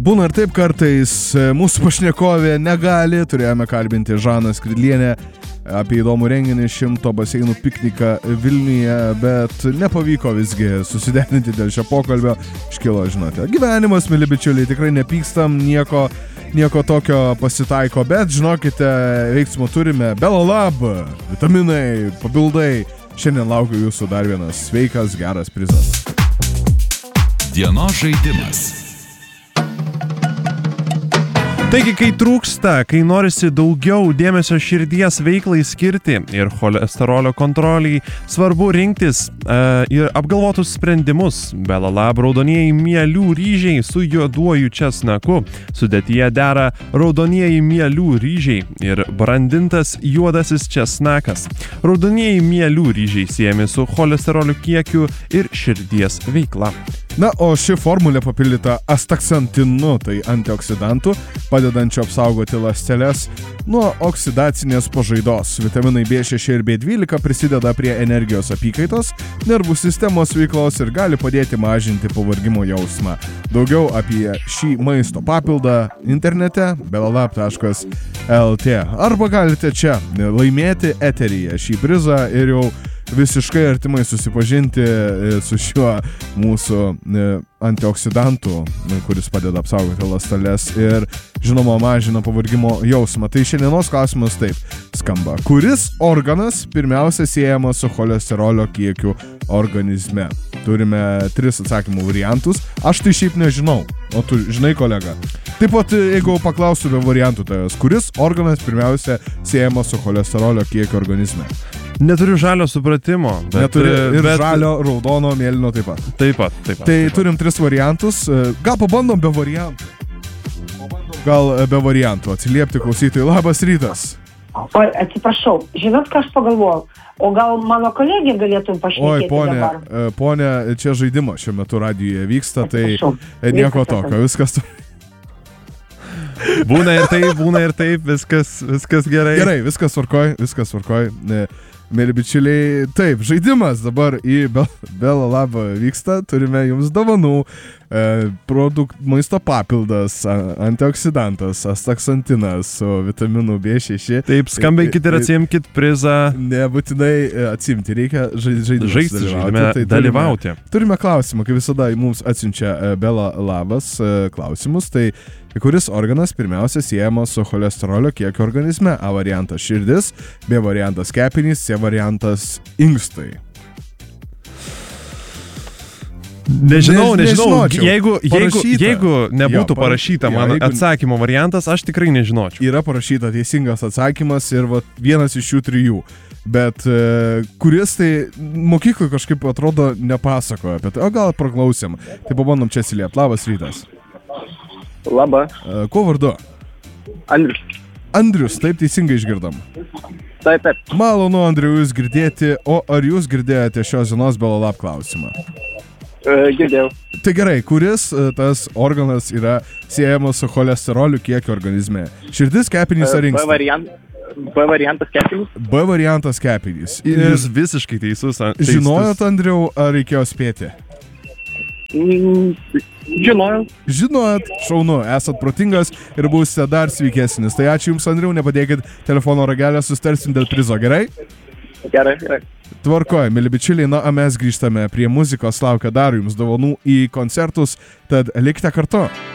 Būna ir taip kartais, mūsų pašnekovė negali, turėjome kalbinti Žaną Skridlienę apie įdomų renginį 100 baseinų pikniką Vilniuje, bet nepavyko visgi susiderinti dėl šio pokalbio. Iškilo, žinote, gyvenimas, mili bičiuliai, tikrai nepykstam, nieko tokio pasitaiko, bet žinokite, veiksmo turime, Belalab, vitaminai, papildai. Šiandien laukiu jūsų dar vienas sveikas, geras prizas. Dienos žaidimas. Taigi, kai trūksta, kai norisi daugiau dėmesio širdies veiklai skirti ir cholesterolio kontroliai, svarbu rinktis ir apgalvotus sprendimus. Belalab raudonieji mielių ryžiai su juoduoju česnaku. Sudėtyje dera raudonieji mielių ryžiai ir brandintas juodasis česnakas. Raudonieji mielių ryžiai siejami su cholesterolio kiekiu ir širdies veikla. Na, o ši formulė papildyta astaksantinu, tai antioksidantų, padedančių apsaugoti ląsteles nuo oksidacinės pažaidos. Vitaminai B6 ir B12 prisideda prie energijos apykaitos, nervų sistemos veiklos ir gali padėti mažinti pavargimo jausmą. Daugiau apie šį maisto papildą internete belalab.lt. Arba galite čia laimėti eteryje šį prizą ir jau visiškai artimai susipažinti su šiuo mūsų antioksidantu, kuris padeda apsaugoti ląsteles ir, žinoma, mažina pavargimo jausmą. Tai šiandienos klausimas taip skamba. Kuris organas pirmiausia siejamas su cholesterolio kiekiu organizme? Turime 3 atsakymų variantus. Aš tai šiaip nežinau, o tu žinai, kolega. Taip pat, jeigu paklausiu be variantų tavęs, kuris organas pirmiausia siejamas su cholesterolio kiekiu organizme? Neturiu žalio supratimo. Ir žalio, raudono, mėlyno taip pat. Taip pat. Tai turim 3 variantus. Gal pabandom be variantų? Atsiliepti klausytojai. Labas rytas. Atsiprašau, žinot, ką aš pagalvojau? O gal mano kolegė galėtų pašnekėti dabar? Oi, ponė, čia žaidimo šiuo metu radijuje vyksta, tai nieko tokio, viskas... Būna ir taip, viskas gerai. Gerai, viskas tvarkoj. Mėly bičiuliai, taip, žaidimas dabar į Belalab vyksta, turime jums dovanų, maisto papildas, antioksidantas, astaksantinas su vitaminu B6. Taip, skambinkit ir atsiimkit prizą. Nebūtinai atsimti, reikia žaidime dalyvauti. Turime klausimą, kaip visada mums atsiunčia Belalabas klausimus, tai kuris organas pirmiausia siejamas su cholesterolio kiekiu organizme? A variantas širdis, B variantas kepenys, C variantas inkstai. Nežinau. Jeigu nebūtų parašyta mano atsakymo variantas, aš tikrai nežinočiau. Yra parašyta teisingas atsakymas ir vienas iš jų 3. Bet kuris tai mokyklai kažkaip atrodo nepasakoja apie tai. O gal praklausėm. Tai pabandom čia atsiliepti. Labas rytas. Labą. Kuo vardu? Andrius, taip teisingai išgirdom. Taip. Malonu, Andriu, jūs girdėti. O ar jūs girdėjote šios dienos Belalab klausimą? Girdėjau. Tai gerai, kuris tas organas yra siejamas su cholesteroliu kiekiu organizme? Širdis, kepenys ar inkstai? B variantas kepenys. B variantas kepenys. Jūs visiškai teisus. Žinojot, Andriau, ar reikėjo spėti? Žinojot, šaunu, esat protingas ir būsite dar sveikesnis. Tai ačiū Jums, Andriau, nepadėkit telefono ragelio, sustarsim dėl prizo, gerai? Gerai. Tvarkoj, mėly bičiuliai, na, mes grįžtame prie muzikos, laukia dar Jums dovanų į koncertus, tad likite kartu.